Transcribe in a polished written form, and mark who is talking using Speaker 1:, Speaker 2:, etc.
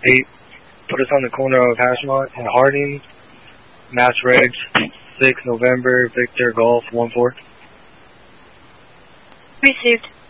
Speaker 1: 8. Put us on the corner of Hashmont and Harding. Mass Reg 6 November Victor Golf 14.
Speaker 2: Received.